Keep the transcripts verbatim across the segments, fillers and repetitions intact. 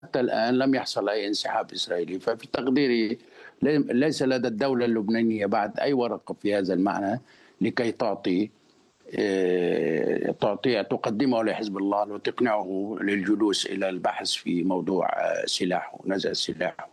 حتى الآن لم يحصل أي انسحاب إسرائيلي. ففي تقديري ليس لدى الدولة اللبنانية بعد أي ورقة في هذا المعنى لكي تعطي آه، تعطي تقدمه لحزب الله وتقنعه للجلوس إلى البحث في موضوع آه، سلاحه، نزع سلاحه.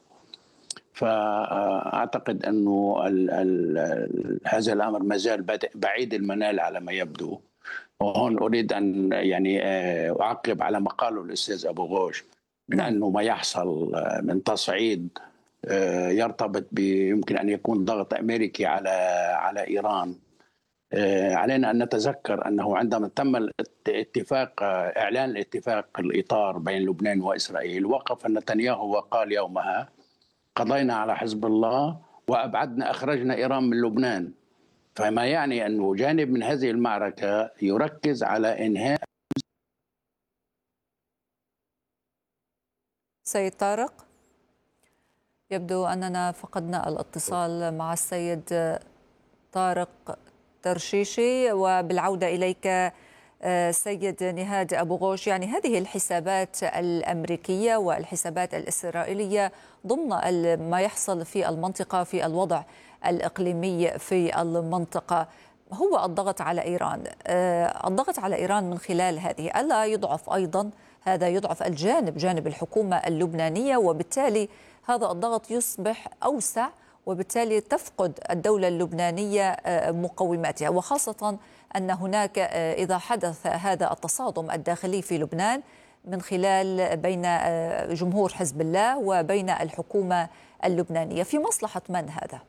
فأعتقد أنه ال ال هذا الأمر ما زال بعيد المنال على ما يبدو. وهون أريد أن يعني آه، أعقب على ما قاله الأستاذ أبو غوش من نعم. أنه ما يحصل آه، من تصعيد آه، يرتبط بيمكن أن يكون ضغط أمريكي على على إيران. آه، علينا أن نتذكر أنه عندما تم الاتفاق، آه، إعلان الاتفاق الإطار بين لبنان وإسرائيل، وقف نتنياهو وقال يومها: قضينا على حزب الله وأبعدنا أخرجنا إيران من لبنان. فما يعني أنه جانب من هذه المعركة يركز على إنهاء. سيد طارق، يبدو أننا فقدنا الاتصال مع السيد طارق ترشيشي. وبالعودة إليك سيد نهاد أبو غوش، يعني هذه الحسابات الأمريكية والحسابات الإسرائيلية ضمن ما يحصل في المنطقة، في الوضع الإقليمي في المنطقة، هو الضغط على إيران. الضغط على إيران من خلال هذه ألا يضعف أيضا، هذا يضعف الجانب جانب الحكومة اللبنانية، وبالتالي هذا الضغط يصبح أوسع، وبالتالي تفقد الدولة اللبنانية مقوماتها، وخاصة أن هناك إذا حدث هذا التصادم الداخلي في لبنان من خلال بين جمهور حزب الله وبين الحكومة اللبنانية، في مصلحة من هذا؟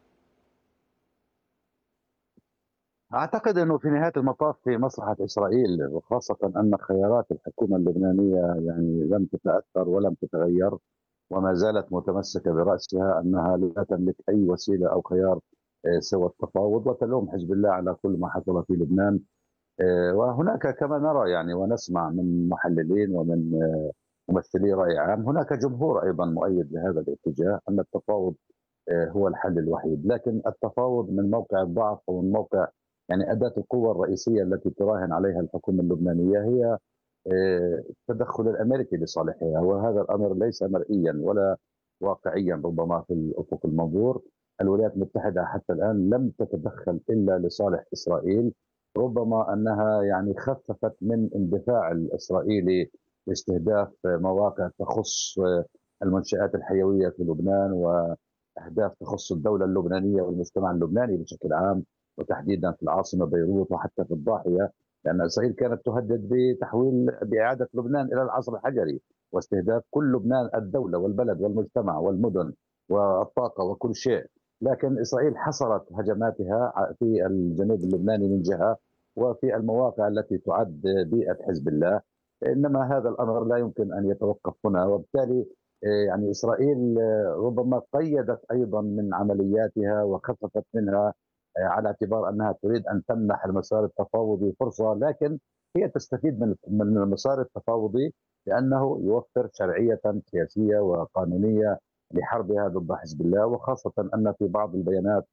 أعتقد أنه في نهاية المطاف في مصلحة إسرائيل، وخاصة أن خيارات الحكومة اللبنانية يعني لم تتأثر ولم تتغير، وما زالت متمسكة برأسها أنها لا تملك أي وسيلة أو خيار سوى التفاوض، وتلوم حزب الله على كل ما حصل في لبنان. وهناك كما نرى يعني ونسمع من محللين ومن ممثلي رأي عام، هناك جمهور أيضا مؤيد لهذا الاتجاه، أن التفاوض هو الحل الوحيد. لكن التفاوض من موقع الضعف ومن موقع يعني أداة القوة الرئيسية التي تراهن عليها الحكومة اللبنانية هي التدخل الأمريكي لصالحها، وهذا الأمر ليس مرئيا ولا واقعيا ربما في الأفق المنظور. الولايات المتحدة حتى الآن لم تتدخل إلا لصالح إسرائيل، ربما أنها يعني خففت من اندفاع الإسرائيلي لاستهداف مواقع تخص المنشآت الحيوية في لبنان وأهداف تخص الدولة اللبنانية والمجتمع اللبناني بشكل عام، وتحديدا في العاصمة بيروت وحتى في الضاحية، لأن إسرائيل كانت تهدد بتحويل بإعادة لبنان إلى العصر الحجري واستهداف كل لبنان، الدولة والبلد والمجتمع والمدن والطاقة وكل شيء. لكن إسرائيل حصرت هجماتها في الجنوب اللبناني من جهة، وفي المواقع التي تعد بيئة حزب الله. إنما هذا الأمر لا يمكن أن يتوقف هنا، وبالتالي يعني إسرائيل ربما قيدت أيضا من عملياتها وخففت منها على اعتبار أنها تريد أن تمنح المسار التفاوضي فرصة، لكن هي تستفيد من المسار التفاوضي لأنه يوفر شرعية سياسية وقانونية لحربها ضد حزب الله، وخاصة أن في بعض البيانات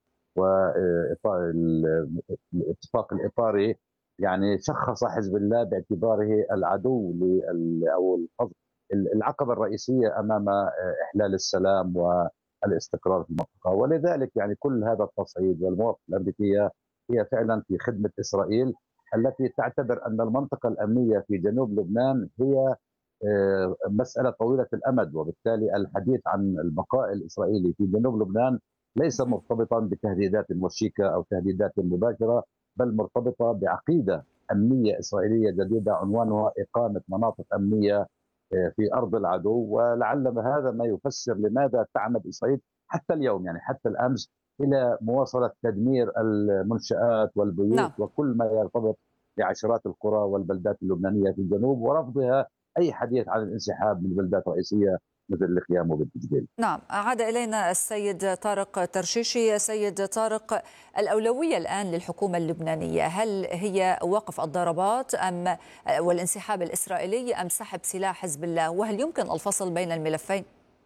والاتفاق الإطاري يعني شخص حزب الله باعتباره العدو أو العقبة الرئيسية أمام إحلال السلام والاستقرار في المنطقة. ولذلك يعني كل هذا التصعيد والمواقف الأمريكية هي فعلا في خدمة إسرائيل، التي تعتبر أن المنطقة الأمنية في جنوب لبنان هي مسألة طويلة الأمد، وبالتالي الحديث عن البقاء الإسرائيلي في جنوب لبنان ليس مرتبطا بتهديدات وشيكة أو تهديدات مباشرة، بل مرتبطة بعقيدة أمنية إسرائيلية جديدة عنوانها إقامة مناطق أمنية في أرض العدو. ولعل هذا ما يفسر لماذا تعمد إسرائيل حتى اليوم يعني حتى الأمس إلى مواصلة تدمير المنشآت والبيوت نعم. وكل ما يرتبط بعشرات القرى والبلدات اللبنانية في الجنوب، ورفضها أي حديث عن الانسحاب من بلدات رئيسية مثل الخيام وبالتجديد. نعم، عاد إلينا السيد طارق ترشيشي. سيد طارق، الأولوية الآن للحكومة اللبنانية هل هي وقف الضربات أم والانسحاب الإسرائيلي أم سحب سلاح حزب الله، وهل يمكن الفصل بين الملفين؟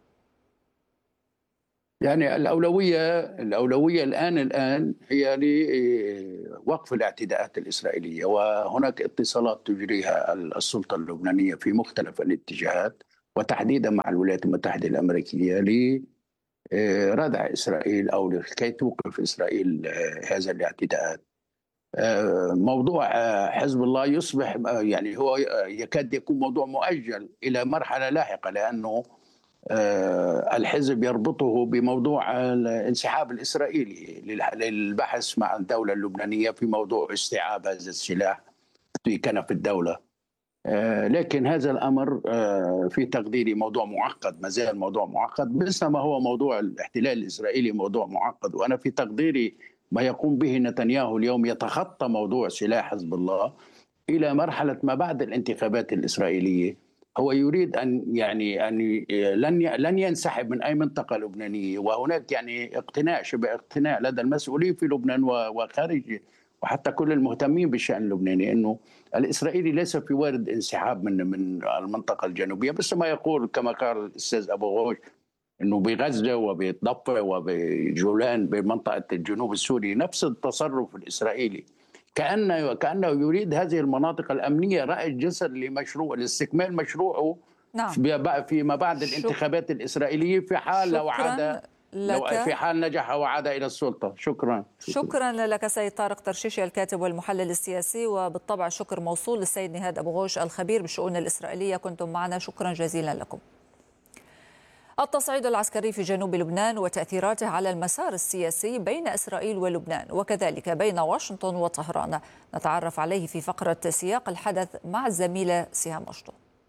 يعني الأولوية الأولوية الآن الآن هي لوقف الاعتداءات الإسرائيلية، وهناك اتصالات تجريها السلطة اللبنانية في مختلف الاتجاهات وتحديدا مع الولايات المتحدة الأمريكية لردع إسرائيل أو لكي توقف إسرائيل هذا الاعتداءات. موضوع حزب الله يصبح يعني هو يكاد يكون موضوع مؤجل إلى مرحلة لاحقة، لأنه الحزب يربطه بموضوع الانسحاب الإسرائيلي للبحث مع الدولة اللبنانية في موضوع استيعاب هذا السلاح في كنف الدولة. لكن هذا الأمر في تقديري موضوع معقد، ما زال موضوع معقد مثل ما هو موضوع الاحتلال الإسرائيلي موضوع معقد. وأنا في تقديري ما يقوم به نتنياهو اليوم يتخطى موضوع سلاح حزب الله إلى مرحلة ما بعد الانتخابات الإسرائيلية. هو يريد أن يعني أن لن لن ينسحب من أي منطقة لبنانية، وهناك يعني اقتناع شبه اقتناع لدى المسؤولين في لبنان وخارج وحتى كل المهتمين بالشأن اللبناني أنه الإسرائيلي ليس في وارد انسحاب من من المنطقة الجنوبية، بس ما يقول كما قال الأستاذ أبو غوش أنه بغزة وبالضفة وبجولان بمنطقة الجنوب السوري نفس التصرف الإسرائيلي، كأنه كأنه يريد هذه المناطق الأمنية رأي جسر لمشروع لاستكمال مشروعه. نعم. فيما بعد الانتخابات الإسرائيلية في حال لو عاد لو في حال نجح وعاد إلى السلطة. شكرا شكرا لك سيد طارق ترشيشي الكاتب والمحلل السياسي، وبالطبع شكر موصول للسيد نهاد أبو غوش الخبير بالشؤون الإسرائيلية، كنتم معنا، شكرا جزيلا لكم. التصعيد العسكري في جنوب لبنان وتأثيراته على المسار السياسي بين إسرائيل ولبنان وكذلك بين واشنطن وطهران، نتعرف عليه في فقرة سياق الحدث مع الزميلة سهام مشطو.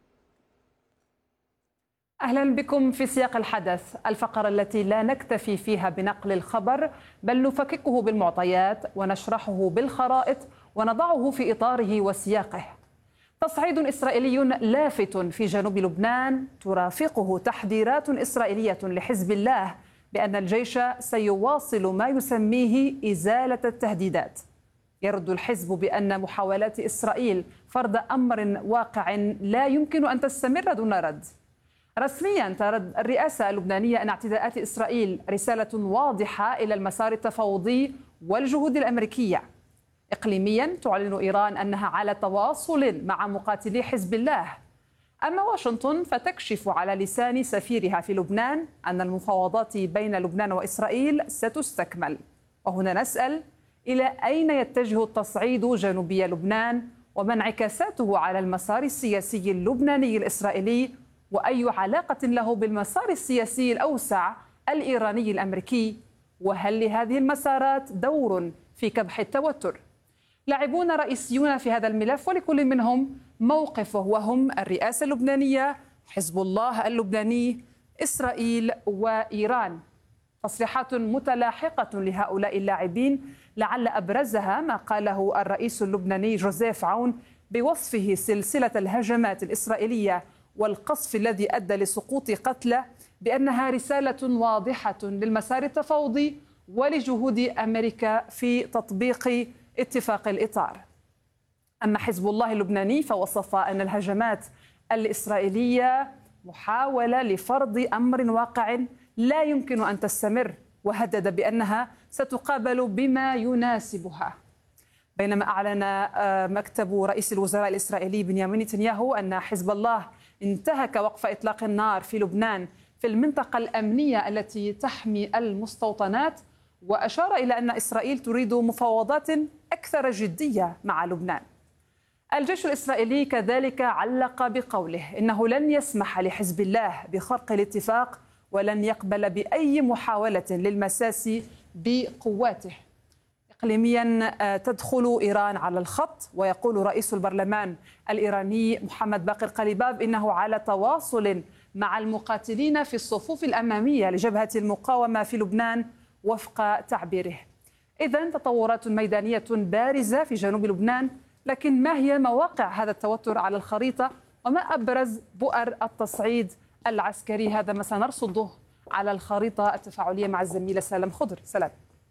أهلا بكم في سياق الحدث، الفقرة التي لا نكتفي فيها بنقل الخبر بل نفككه بالمعطيات ونشرحه بالخرائط ونضعه في إطاره وسياقه. تصعيد إسرائيلي لافت في جنوب لبنان ترافقه تحذيرات إسرائيلية لحزب الله بأن الجيش سيواصل ما يسميه إزالة التهديدات. يرد الحزب بأن محاولات إسرائيل فرض أمر واقع لا يمكن أن تستمر دون رد. رسميا ترد الرئاسة اللبنانية أن اعتداءات إسرائيل رسالة واضحة إلى المسار التفاوضي والجهود الأمريكية. إقليميا تعلن إيران أنها على تواصل مع مقاتلي حزب الله. أما واشنطن فتكشف على لسان سفيرها في لبنان أن المفاوضات بين لبنان وإسرائيل ستستكمل. وهنا نسأل: إلى أين يتجه التصعيد جنوبي لبنان وما انعكاساته على المسار السياسي اللبناني الإسرائيلي، وأي علاقة له بالمسار السياسي الأوسع الإيراني الأمريكي؟ وهل لهذه المسارات دور في كبح التوتر؟ لاعبون رئيسيون في هذا الملف ولكل منهم موقفه، وهم الرئاسة اللبنانية، حزب الله اللبناني، إسرائيل وإيران. تصريحات متلاحقة لهؤلاء اللاعبين لعل أبرزها ما قاله الرئيس اللبناني جوزيف عون بوصفه سلسلة الهجمات الإسرائيلية والقصف الذي أدى لسقوط قتلى بأنها رسالة واضحة للمسار التفاوضي ولجهود أمريكا في تطبيق اتفاق الإطار. أما حزب الله اللبناني فوصف أن الهجمات الإسرائيلية محاولة لفرض أمر واقع لا يمكن أن تستمر، وهدد بأنها ستقابل بما يناسبها. بينما أعلن مكتب رئيس الوزراء الإسرائيلي بنيامين نتنياهو أن حزب الله انتهك وقف إطلاق النار في لبنان في المنطقة الأمنية التي تحمي المستوطنات، وأشار إلى أن إسرائيل تريد مفاوضات أكثر جدية مع لبنان. الجيش الإسرائيلي كذلك علق بقوله إنه لن يسمح لحزب الله بخرق الاتفاق ولن يقبل بأي محاولة للمساس بقواته. إقليميا تدخل إيران على الخط، ويقول رئيس البرلمان الإيراني محمد باقر قليباف إنه على تواصل مع المقاتلين في الصفوف الأمامية لجبهة المقاومة في لبنان وفق تعبيره. إذن تطورات ميدانية بارزة في جنوب لبنان، لكن ما هي مواقع هذا التوتر على الخريطة وما أبرز بؤر التصعيد العسكري؟ هذا ما سنرصده على الخريطة التفاعلية مع الزميلة سلام خضر. سلام.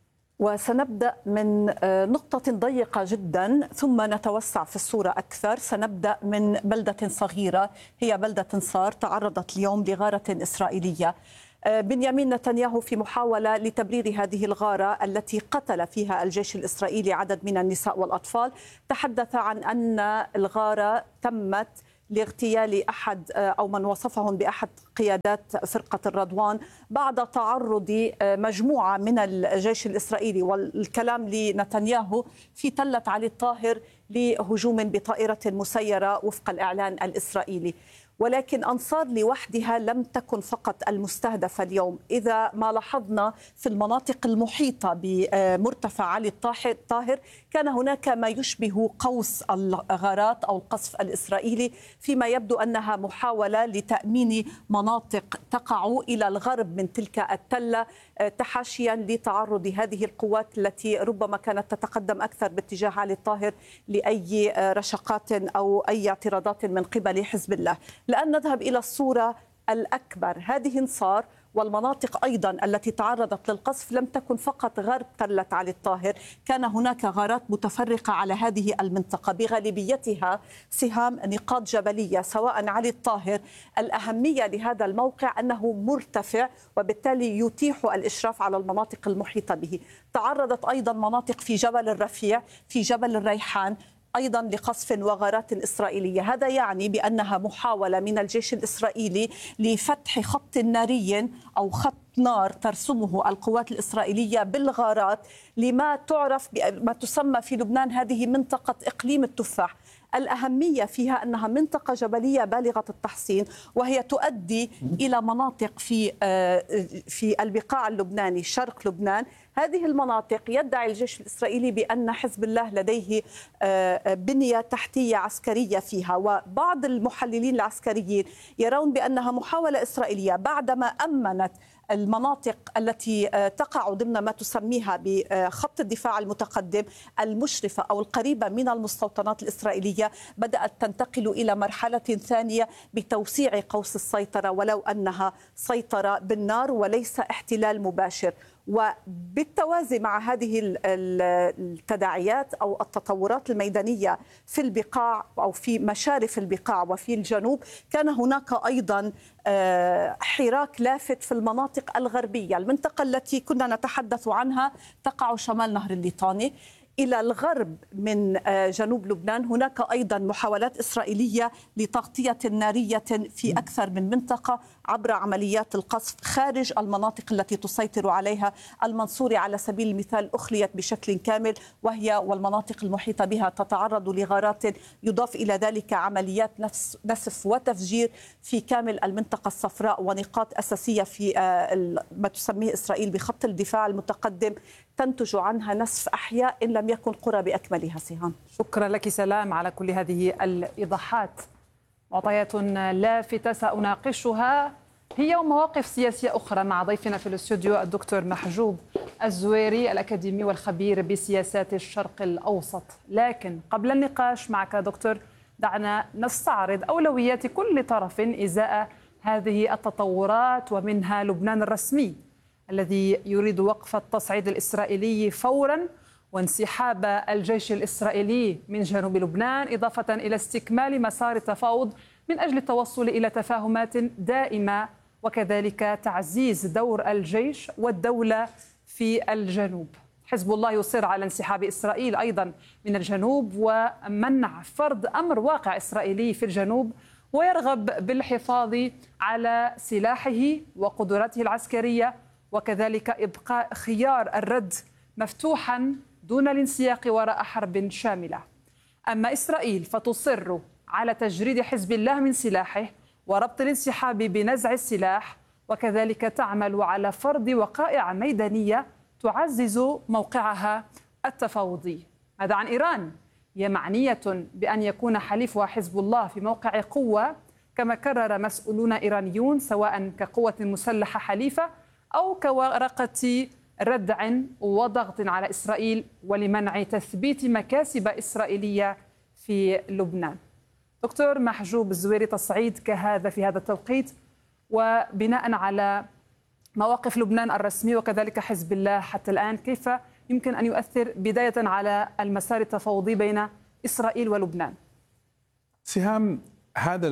وسنبدأ من نقطة ضيقة جدا ثم نتوسع في الصورة أكثر. سنبدأ من بلدة صغيرة هي بلدة انصار تعرضت اليوم لغارة إسرائيلية. بنيامين نتنياهو في محاولة لتبرير هذه الغارة التي قتل فيها الجيش الإسرائيلي عدد من النساء والأطفال تحدث عن أن الغارة تمت لاغتيال أحد أو من وصفهم بأحد قيادات فرقة الرضوان بعد تعرض مجموعة من الجيش الإسرائيلي والكلام لنتنياهو في تلة علي الطاهر لهجوم بطائرة مسيرة وفق الإعلان الإسرائيلي. ولكن أنصار لوحدها لم تكن فقط المستهدفة اليوم. إذا ما لاحظنا في المناطق المحيطة بمرتفع علي الطاهر كان هناك ما يشبه قوس الغارات أو القصف الإسرائيلي، فيما يبدو أنها محاولة لتأمين مناطق تقع إلى الغرب من تلك التلة تحاشيا لتعرض هذه القوات التي ربما كانت تتقدم أكثر باتجاه علي الطاهر لأي رشقات أو أي اعتراضات من قبل حزب الله. لأن نذهب إلى الصورة الأكبر، هذه انصار والمناطق أيضا التي تعرضت للقصف لم تكن فقط غرب تلة علي الطاهر، كان هناك غارات متفرقة على هذه المنطقة بغالبيتها سهام نقاط جبلية سواء علي الطاهر. الأهمية لهذا الموقع أنه مرتفع وبالتالي يتيح الإشراف على المناطق المحيطة به. تعرضت أيضا مناطق في جبل الرفيع في جبل الريحان أيضا لقصف وغارات إسرائيلية. هذا يعني بأنها محاولة من الجيش الإسرائيلي لفتح خط ناري أو خط نار ترسمه القوات الإسرائيلية بالغارات لما تعرف ما تسمى في لبنان هذه منطقة إقليم التفاح. الأهمية فيها أنها منطقة جبلية بالغة التحصين، وهي تؤدي إلى مناطق في في البقاع اللبناني شرق لبنان. هذه المناطق يدعي الجيش الإسرائيلي بأن حزب الله لديه بنية تحتية عسكرية فيها، وبعض المحللين العسكريين يرون بأنها محاولة إسرائيلية بعدما أمنت المناطق التي تقع ضمن ما تسميها بخط الدفاع المتقدم المشرفة أو القريبة من المستوطنات الإسرائيلية، بدأت تنتقل إلى مرحلة ثانية بتوسيع قوس السيطرة، ولو أنها سيطرة بالنار وليس احتلال مباشر. وبالتوازي مع هذه التداعيات أو التطورات الميدانية في البقاع أو في مشارف البقاع وفي الجنوب، كان هناك أيضا حراك لافت في المناطق الغربية. المنطقة التي كنا نتحدث عنها تقع شمال نهر الليطاني. إلى الغرب من جنوب لبنان هناك أيضا محاولات إسرائيلية لتغطية نارية في أكثر من منطقة عبر عمليات القصف خارج المناطق التي تسيطر عليها. المنصورة على سبيل المثال أخليت بشكل كامل، وهي والمناطق المحيطة بها تتعرض لغارات. يضاف إلى ذلك عمليات نسف وتفجير في كامل المنطقة الصفراء ونقاط أساسية في ما تسميه إسرائيل بخط الدفاع المتقدم تنتج عنها نسف أحياء إن لم يكن قرى بأكملها. سهام، شكرا لك سلام على كل هذه الإيضاحات. معطيات لافتة سأناقشها هي ومواقف سياسية أخرى مع ضيفنا في الاستوديو الدكتور محجوب الزويري الأكاديمي والخبير بسياسات الشرق الأوسط. لكن قبل النقاش معك دكتور دعنا نستعرض أولويات كل طرف إزاء هذه التطورات، ومنها لبنان الرسمي الذي يريد وقف التصعيد الإسرائيلي فورا وانسحاب الجيش الإسرائيلي من جنوب لبنان، إضافة إلى استكمال مسار التفاوض من أجل التوصل إلى تفاهمات دائمة، وكذلك تعزيز دور الجيش والدولة في الجنوب. حزب الله يصر على انسحاب إسرائيل أيضا من الجنوب ومنع فرض أمر واقع إسرائيلي في الجنوب، ويرغب بالحفاظ على سلاحه وقدراته العسكرية، وكذلك إبقاء خيار الرد مفتوحا دون الانسياق وراء حرب شاملة. أما إسرائيل فتصر على تجريد حزب الله من سلاحه وربط الانسحاب بنزع السلاح، وكذلك تعمل على فرض وقائع ميدانية تعزز موقعها التفاوضي. هذا عن إيران، هي معنية بأن يكون حليفها حزب الله في موقع قوة كما كرر مسؤولون إيرانيون، سواء كقوة مسلحة حليفة أو كورقة ردع وضغط على إسرائيل ولمنع تثبيت مكاسب إسرائيلية في لبنان. دكتور محجوب الزويري، تصعيد كهذا في هذا التوقيت وبناء على مواقف لبنان الرسمي وكذلك حزب الله حتى الآن، كيف يمكن أن يؤثر بداية على المسار التفاوضي بين إسرائيل ولبنان؟ سهام، هذا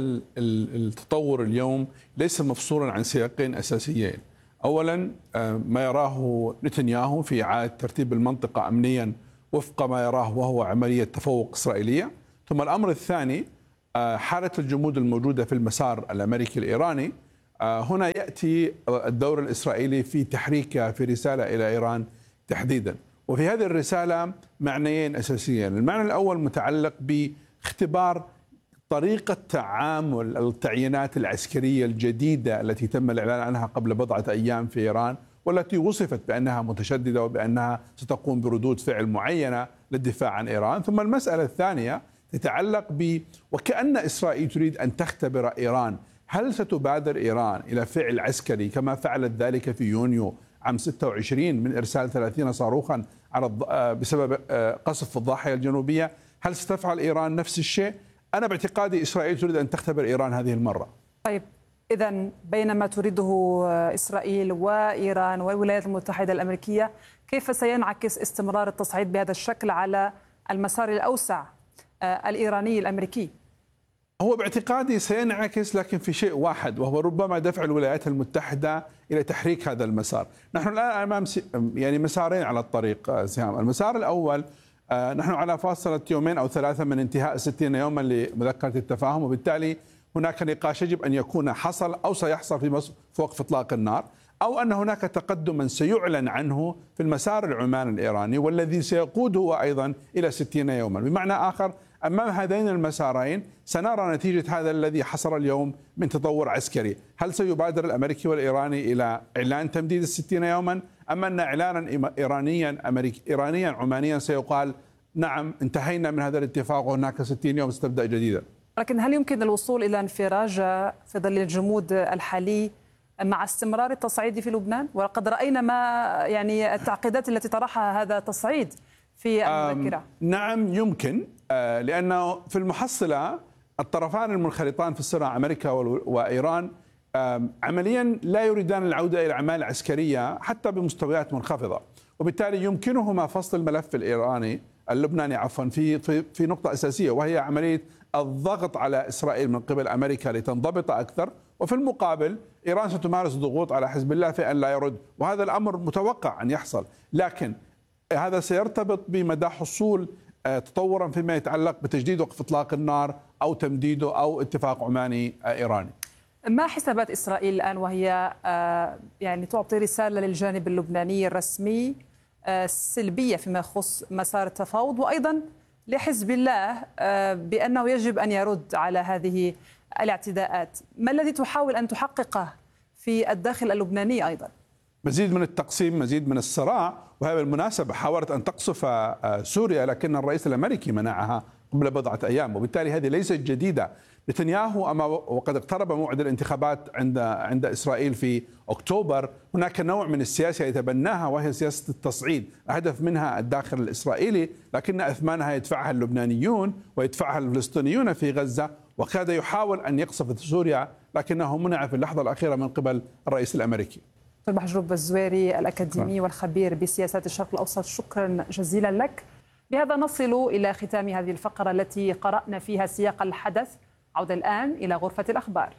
التطور اليوم ليس مفصولا عن سياقين أساسيين. أولا ما يراه نتنياهو في إعادة ترتيب المنطقة أمنيا وفق ما يراه وهو عملية تفوق إسرائيلية، ثم الأمر الثاني حالة الجمود الموجودة في المسار الأمريكي الإيراني، هنا يأتي الدور الإسرائيلي في تحريكه في رسالة إلى إيران تحديدا. وفي هذه الرسالة معنيين أساسيين. المعنى الأول متعلق باختبار طريقة تعامل التعيينات العسكرية الجديدة التي تم الإعلان عنها قبل بضعة أيام في إيران، والتي وصفت بأنها متشددة وبأنها ستقوم بردود فعل معينة للدفاع عن إيران. ثم المسألة الثانية تتعلق ب وكأن إسرائيل تريد أن تختبر إيران، هل ستبادر إيران إلى فعل عسكري كما فعلت ذلك في يونيو عام ستة وعشرين من إرسال ثلاثين صاروخا على بسبب قصف الضاحية الجنوبية؟ هل ستفعل إيران نفس الشيء؟ أنا باعتقادي إسرائيل تريد أن تختبر إيران هذه المرة. طيب، إذن بينما تريده إسرائيل وإيران والولايات المتحدة الأمريكية، كيف سينعكس استمرار التصعيد بهذا الشكل على المسار الأوسع الإيراني الأمريكي؟ هو باعتقادي سينعكس، لكن في شيء واحد، وهو ربما دفع الولايات المتحدة إلى تحريك هذا المسار. نحن الآن أمام يعني مسارين على الطريق سهام. المسار الأول، نحن على فاصلة يومين أو ثلاثة من انتهاء ستين يوما لمذكرة التفاهم، وبالتالي هناك نقاش يجب أن يكون حصل أو سيحصل في في وقف إطلاق النار، أو أن هناك تقدما سيعلن عنه في المسار العماني الإيراني، والذي سيقود هو أيضا إلى ستين يوما. بمعنى آخر، أمام هذين المسارين سنرى نتيجة هذا الذي حصل اليوم من تطور عسكري. هل سيبادر الأمريكي والإيراني إلى إعلان تمديد الستين يوما، أم أن إعلانا إيرانيا أمريكي إيرانيا عمانيا سيقال نعم انتهينا من هذا الاتفاق وهناك ستين يوم ستبدأ جديدا؟ لكن هل يمكن الوصول إلى انفراج في ظل الجمود الحالي مع استمرار التصعيد في لبنان؟ وقد رأينا ما يعني التعقيدات التي طرحها هذا التصعيد في المذكرة. نعم يمكن، لأنه في المحصلة الطرفان المنخرطان في الصراع أمريكا وإيران عمليا لا يريدان العودة إلى الأعمال العسكرية حتى بمستويات منخفضة، وبالتالي يمكنهما فصل الملف الإيراني اللبناني عفوا في في في نقطة أساسية، وهي عملية الضغط على إسرائيل من قبل أمريكا لتنضبط أكثر، وفي المقابل إيران ستمارس ضغوط على حزب الله في أن لا يرد، وهذا الأمر متوقع أن يحصل. لكن هذا سيرتبط بمدى حصول تطورا فيما يتعلق بتجديد وقف إطلاق النار أو تمديده أو اتفاق عماني إيراني. ما حسابات إسرائيل الآن وهي يعني تعطي رسالة للجانب اللبناني الرسمي سلبية فيما يخص مسار التفاوض، وأيضا لحزب الله بأنه يجب أن يرد على هذه الاعتداءات؟ ما الذي تحاول أن تحققه في الداخل اللبناني أيضا؟ مزيد من التقسيم، مزيد من الصراع. وهي بالمناسبة حاولت أن تقصف سوريا، لكن الرئيس الأمريكي منعها قبل بضعة أيام، وبالتالي هذه ليست جديدة. نتنياهو أما وقد اقترب موعد الانتخابات عند عند إسرائيل في أكتوبر، هناك نوع من السياسة يتبناها وهي سياسة التصعيد، هدف منها الداخل الإسرائيلي، لكن أثمانها يدفعها اللبنانيون ويدفعها الفلسطينيون في غزة، وكاد يحاول أن يقصف سوريا لكنه منع في اللحظة الأخيرة من قبل الرئيس الأمريكي. دكتور محجوب الزويري الأكاديمي والخبير بسياسات الشرق الأوسط، شكرا جزيلا لك. بهذا نصل إلى ختام هذه الفقرة التي قرأنا فيها سياق الحدث. عودة الآن إلى غرفة الأخبار.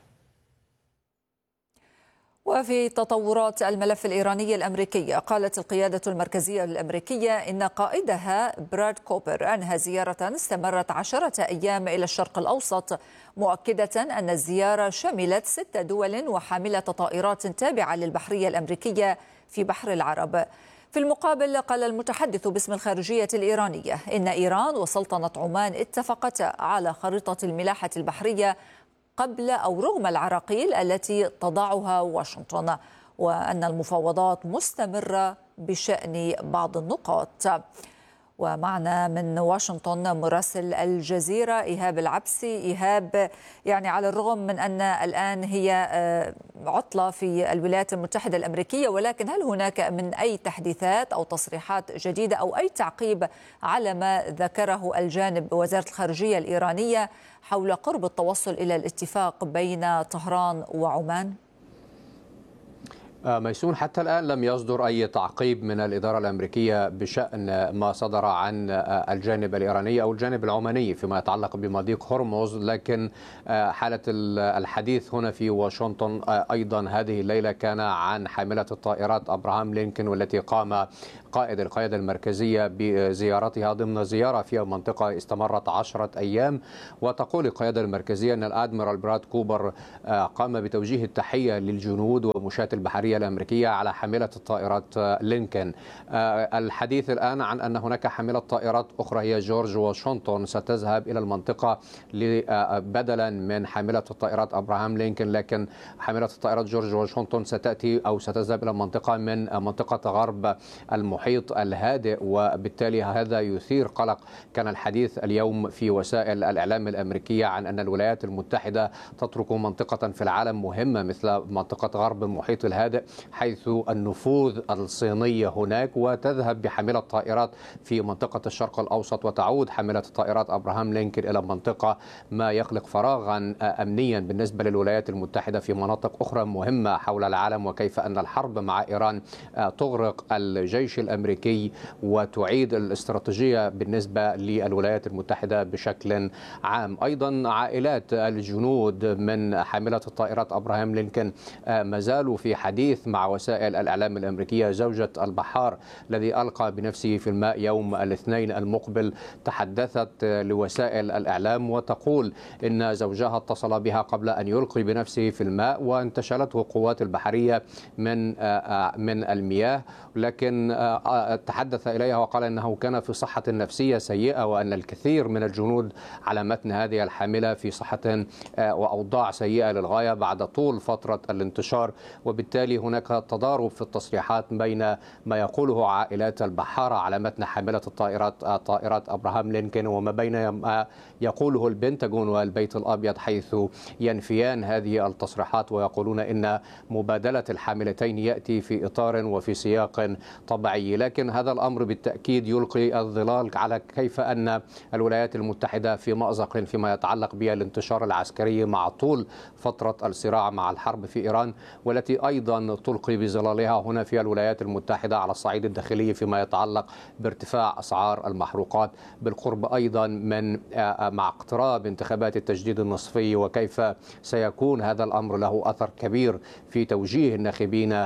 وفي تطورات الملف الإيراني الأمريكي، قالت القيادة المركزية الأمريكية إن قائدها براد كوبر أنهى زيارة استمرت عشرة أيام إلى الشرق الأوسط، مؤكدة أن الزيارة شملت ست دول وحاملة طائرات تابعة للبحرية الأمريكية في بحر العرب. في المقابل، قال المتحدث باسم الخارجية الإيرانية إن إيران وسلطنة عمان اتفقتا على خريطة الملاحة البحرية قبل أو رغم العراقيل التي تضعها واشنطن، وأن المفاوضات مستمرة بشأن بعض النقاط. ومعنا من واشنطن مراسل الجزيرة إيهاب العبسي. إيهاب، يعني على الرغم من أن الآن هي عطلة في الولايات المتحدة الأمريكية، ولكن هل هناك من أي تحديثات أو تصريحات جديدة أو أي تعقيب على ما ذكره الجانب وزارة الخارجية الإيرانية حول قرب التوصل إلى الاتفاق بين طهران وعمان؟ ميسون، حتى الآن لم يصدر أي تعقيب من الإدارة الأمريكية بشأن ما صدر عن الجانب الإيراني أو الجانب العماني فيما يتعلق بمضيق هرمز، لكن حالة الحديث هنا في واشنطن أيضا هذه الليلة كان عن حاملة الطائرات أبراهام لينكولن، والتي قام قائد القيادة المركزية بزيارتها ضمن زيارة في المنطقة استمرت عشرة أيام. وتقول القيادة المركزية أن الأدميرال براد كوبر قام بتوجيه التحية للجنود ومشاة البحرية الأمريكية على حاملة الطائرات لينكولن. الحديث الآن عن أن هناك حاملة طائرات أخرى هي جورج واشنطن ستذهب إلى المنطقة بدلا من حاملة الطائرات أبراهام لينكولن، لكن حاملة الطائرات جورج واشنطن ستأتي أو ستذهب إلى منطقة من منطقة غرب المحيط الهادئ، وبالتالي هذا يثير قلق. كان الحديث اليوم في وسائل الإعلام الأمريكية عن أن الولايات المتحدة تترك منطقة في العالم مهمة مثل منطقة غرب المحيط الهادئ حيث النفوذ الصيني هناك، وتذهب بحاملة طائرات في منطقة الشرق الأوسط وتعود حاملة الطائرات أبراهام لينكولن إلى منطقة، ما يخلق فراغا أمنيا بالنسبة للولايات المتحدة في مناطق أخرى مهمة حول العالم، وكيف أن الحرب مع إيران تغرق الجيش الأمريكي وتعيد الاستراتيجية بالنسبة للولايات المتحدة بشكل عام. أيضا عائلات الجنود من حاملة الطائرات أبراهام لينكولن ما زالوا في حديث مع وسائل الإعلام الأمريكية. زوجة البحار الذي ألقى بنفسه في الماء يوم الاثنين المقبل تحدثت لوسائل الإعلام وتقول إن زوجها اتصل بها قبل أن يلقي بنفسه في الماء وانتشلته قوات البحرية من من المياه، لكن تحدث إليها وقال أنه كان في صحة نفسية سيئة وأن الكثير من الجنود على متن هذه الحاملة في صحة وأوضاع سيئة للغاية بعد طول فترة الانتشار. وبالتالي هناك تضارب في التصريحات بين ما يقوله عائلات البحارة على متن حاملة الطائرات طائرات أبراهام لينكولن وما بين ما يقوله البنتاغون والبيت الأبيض، حيث ينفيان هذه التصريحات ويقولون إن مبادلة الحاملتين يأتي في إطار وفي سياق طبيعي. لكن هذا الأمر بالتأكيد يلقي الظلال على كيف أن الولايات المتحدة في مأزق فيما يتعلق بالانتشار العسكري مع طول فترة الصراع مع الحرب في إيران، والتي أيضا تلقي بظلالها هنا في الولايات المتحدة على الصعيد الداخلي فيما يتعلق بارتفاع أسعار المحروقات، بالقرب أيضا من مع اقتراب انتخابات التجديد النصفي وكيف سيكون هذا الأمر له أثر كبير في توجيه الناخبين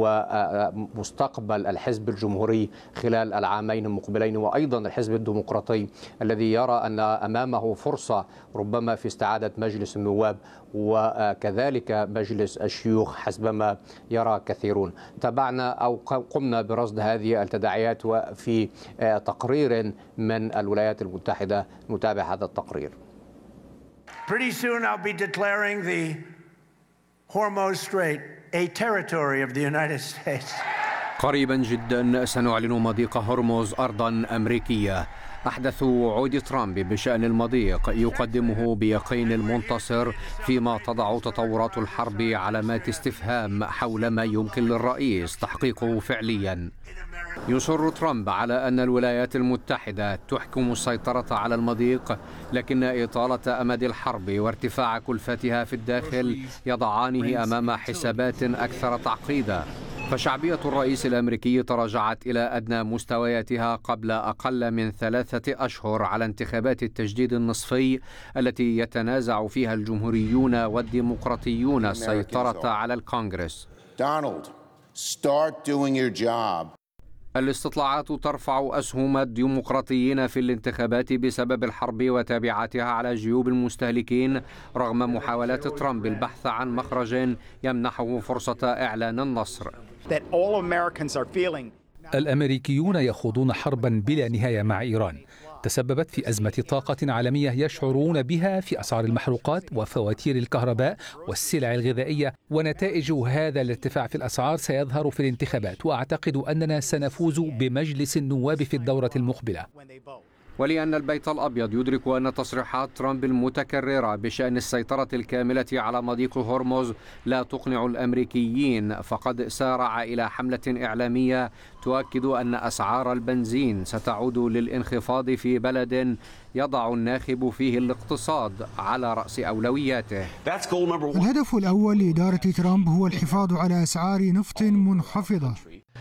ومستقبل الحزب الجمهوري خلال العامين المقبلين، وأيضا الحزب الديمقراطي الذي يرى أن أمامه فرصة ربما في استعادة مجلس النواب وكذلك مجلس الشيوخ حسبما يرى كثيرون. تابعنا أو قمنا برصد هذه التداعيات وفي تقرير من الولايات المتحدة نتابع هذا التقرير. Pretty soon I'll be declaring the Hormuz Strait a territory of the United States. قريبا جدا سنعلن مضيق هرمز أرضا أمريكية. أحدث وعود ترامب بشأن المضيق يقدمه بيقين المنتصر فيما تضع تطورات الحرب علامات استفهام حول ما يمكن للرئيس تحقيقه فعليا. يصر ترامب على أن الولايات المتحدة تحكم السيطرة على المضيق، لكن إطالة أمد الحرب وارتفاع كلفتها في الداخل يضعانه أمام حسابات أكثر تعقيدا. فشعبية الرئيس الأمريكي تراجعت إلى أدنى مستوياتها قبل أقل من ثلاثة أشهر على انتخابات التجديد النصفي التي يتنازع فيها الجمهوريون والديمقراطيون السيطرة على الكونغرس. Donald, start doing your job. الاستطلاعات ترفع أسهم الديمقراطيين في الانتخابات بسبب الحرب وتبعاتها على جيوب المستهلكين رغم محاولات ترامب البحث عن مخرج يمنحه فرصة إعلان النصر. الأمريكيون يخوضون حربا بلا نهاية مع إيران تسببت في أزمة طاقة عالمية يشعرون بها في أسعار المحروقات وفواتير الكهرباء والسلع الغذائية، ونتائج هذا الارتفاع في الأسعار سيظهر في الانتخابات، وأعتقد أننا سنفوز بمجلس النواب في الدورة المقبلة. ولأن البيت الأبيض يدرك أن تصريحات ترامب المتكررة بشأن السيطرة الكاملة على مضيق هرمز لا تقنع الأمريكيين، فقد سارع إلى حملة إعلامية تؤكد أن أسعار البنزين ستعود للانخفاض في بلد يضع الناخب فيه الاقتصاد على رأس أولوياته. الهدف الأول لإدارة ترامب هو الحفاظ على أسعار نفط منخفضة.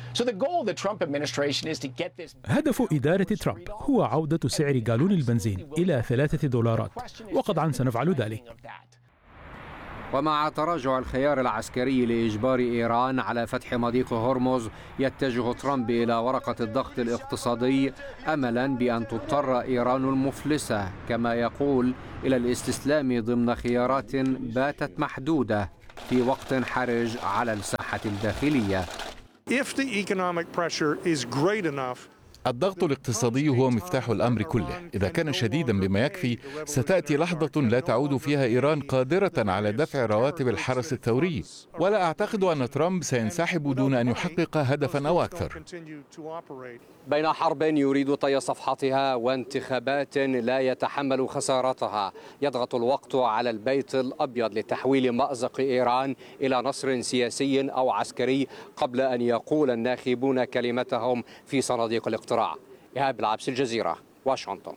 هدف إدارة ترامب هو عودة سعر جالون البنزين إلى ثلاثة دولارات، وقطعا سنفعل ذلك. ومع تراجع الخيار العسكري لإجبار إيران على فتح مضيق هرمز، يتجه ترامب إلى ورقة الضغط الاقتصادي أملا بأن تضطر إيران المفلسة كما يقول إلى الاستسلام ضمن خيارات باتت محدودة في وقت حرج على الساحة الداخلية. الضغط الاقتصادي هو مفتاح الأمر كله. إذا كان شديدا بما يكفي، ستأتي لحظة لا تعود فيها إيران قادرة على دفع رواتب الحرس الثوري، ولا أعتقد أن ترامب سينسحب دون أن يحقق هدفا أو أكثر. بين حرب يريد طي صفحتها وانتخابات لا يتحمل خسارتها، يضغط الوقت على البيت الأبيض لتحويل مأزق إيران إلى نصر سياسي أو عسكري قبل أن يقول الناخبون كلمتهم في صناديق الاقتراع. إيهاب العبس، الجزيرة، واشنطن.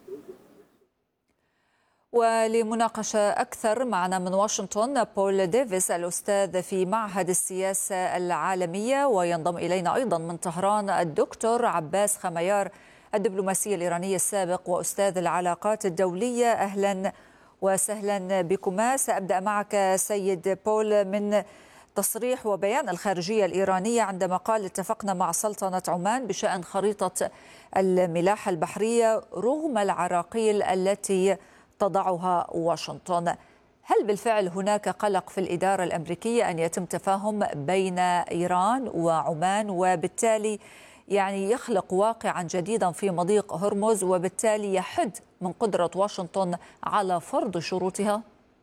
ولمناقشة أكثر معنا من واشنطن بول ديفيس، الأستاذ في معهد السياسة العالمية، وينضم إلينا أيضا من طهران الدكتور عباس خميار، الدبلوماسي الإيراني السابق وأستاذ العلاقات الدولية. أهلا وسهلا بكما. سأبدأ معك سيد بول من تصريح وبيان الخارجية الإيرانية عندما قال: اتفقنا مع سلطنة عمان بشأن خريطة الملاحة البحرية رغم العراقيل التي تضعها واشنطن. هل بالفعل هناك قلق في الإدارة الأمريكية أن يتم تفاهم بين إيران وعمان، وبالتالي يعني يخلق واقعا جديدا في مضيق هرمز، وبالتالي يحد من قدرة واشنطن على فرض شروطها؟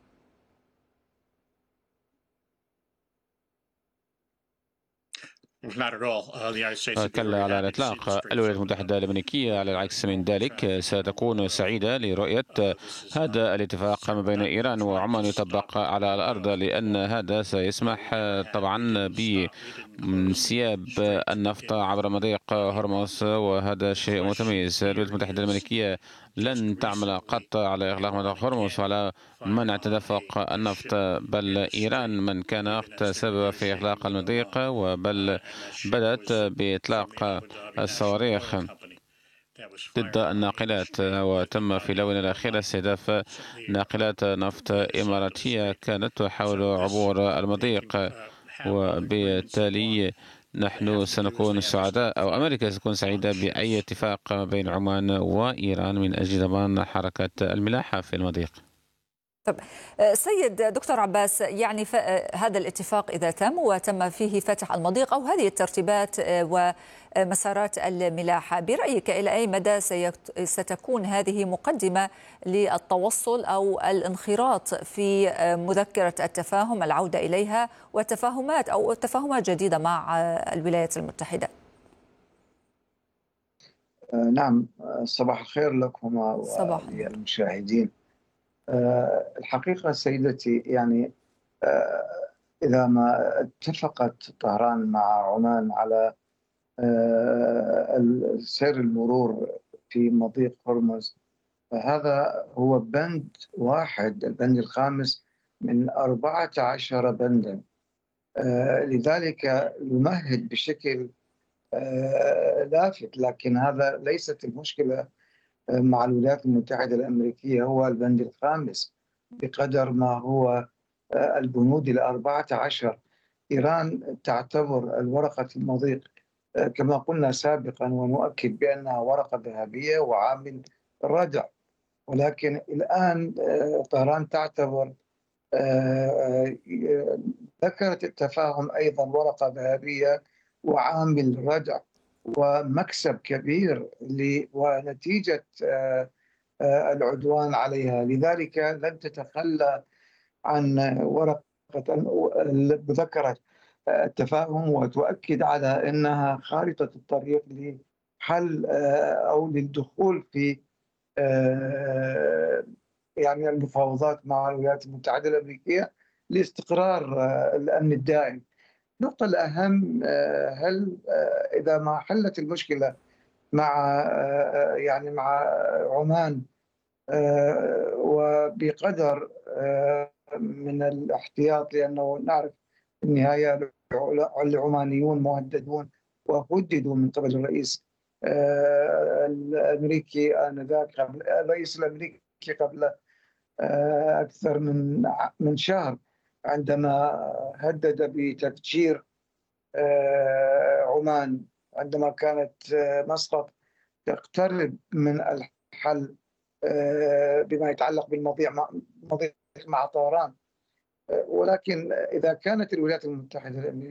كلا على الإطلاق. الولايات المتحدة الأمريكية على العكس من ذلك ستكون سعيدة لرؤية هذا الاتفاق ما بين إيران وعمان يطبق على الأرض، لأن هذا سيسمح طبعا بانسياب النفط عبر مضيق هرمز، وهذا شيء متميز. الولايات المتحدة الأمريكية لن تعمل قط على إغلاق مضيق هرمز وعلى منع تدفق النفط، بل إيران من كان سبب في إغلاق المضيق، وبل بدأت بإطلاق الصواريخ ضد الناقلات، وتم في الآونة الأخيرة استهداف ناقلات نفط إماراتية كانت تحاول عبور المضيق، وبالتالي نحن سنكون سعداء أو أمريكا ستكون سعيدة بأي اتفاق بين عمان وإيران من أجل ضمان حركة الملاحة في المضيق. طب سيد دكتور عباس، يعني هذا الاتفاق إذا تم وتم فيه فتح المضيق أو هذه الترتيبات ومسارات الملاحة، برأيك إلى أي مدى ستكون هذه مقدمة للتوصل أو الانخراط في مذكرة التفاهم، العودة إليها وتفاهمات أو تفاهمات جديدة مع الولايات المتحدة؟ نعم، صباح الخير لكم وللمشاهدين. الحقيقة سيدتي، يعني إذا ما اتفقت طهران مع عمان على سير المرور في مضيق هرمز، فهذا هو بند واحد، البند الخامس من أربعة عشر بندا. لذلك يمهد بشكل لافت، لكن هذا ليست المشكلة مع الولايات المتحدة الأمريكية. هو البند الخامس بقدر ما هو البنود الأربعة عشر. إيران تعتبر الورقة المضيق كما قلنا سابقا ونؤكد بأنها ورقة ذهبية وعامل ردع، ولكن الآن طهران تعتبر ذكرت التفاهم أيضا ورقة ذهبية وعامل ردع ومكسب كبير ونتيجة العدوان عليها. لذلك لن تتخلى عن ورقة مذكرة التفاهم وتؤكد على أنها خارطة الطريق لحل أو للدخول في يعني المفاوضات مع الولايات المتحدة الأمريكية لاستقرار الأمن الدائم. النقطة الأهم، هل إذا ما حلت المشكلة مع يعني مع عمان وبقدر من الاحتياط، لأنه نعرف في النهاية العمانيون مهددون وهددوا من قبل الرئيس الأمريكي آنذاك، الرئيس الأمريكي قبل أكثر من من شهر. عندما هدد بتفجير عمان، عندما كانت مسقط تقترب من الحل بما يتعلق بالمضيق مع, مع طهران. ولكن إذا كانت الولايات المتحدة الأمريكية